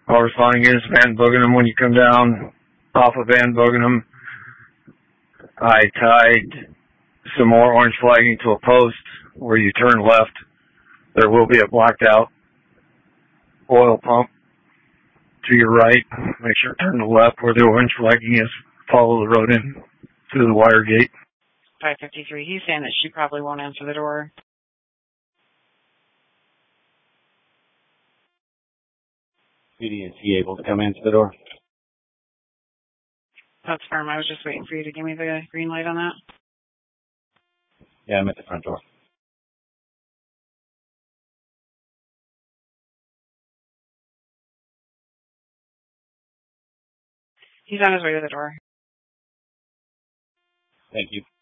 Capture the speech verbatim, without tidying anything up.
All responding is Van Boogenham. When you come down off of Van Boogenham, I tied some more orange flagging to a post where you turn left. There will be a blacked out oil pump to your right. Make sure to turn to the left where the orange flagging is. Follow the road in to the wire gate. five fifty-three, he's saying that she probably won't answer the door. P D, is he able to come into the door? That's firm. I was just waiting for you to give me the green light on that. Yeah, I'm at the front door. He's on his way to the door. Thank you.